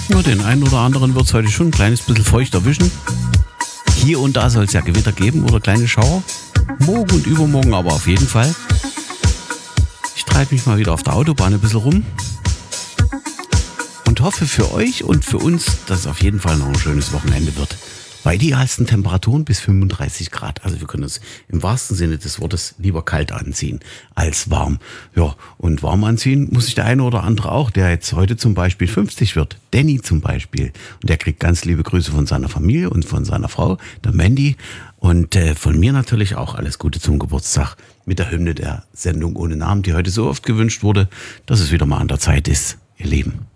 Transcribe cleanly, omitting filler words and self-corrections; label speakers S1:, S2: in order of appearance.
S1: Ja, den einen oder anderen wird es heute schon ein kleines bisschen feucht erwischen. Hier und da soll es ja Gewitter geben oder kleine Schauer. Morgen und übermorgen aber auf jeden Fall. Ich treibe mich mal wieder auf der Autobahn ein bisschen rum. Und hoffe für euch und für uns, dass es auf jeden Fall noch ein schönes Wochenende wird. Bei idealsten Temperaturen bis 35 Grad. Also wir können uns im wahrsten Sinne des Wortes lieber kalt anziehen als warm. Ja, und warm anziehen muss sich der eine oder andere auch, der jetzt heute zum Beispiel 50 wird. Danny zum Beispiel. Und der kriegt ganz liebe Grüße von seiner Familie und von seiner Frau, der Mandy. Und von mir natürlich auch alles Gute zum Geburtstag mit der Hymne der Sendung ohne Namen, die heute so oft gewünscht wurde, dass es wieder mal an der Zeit ist, ihr Lieben.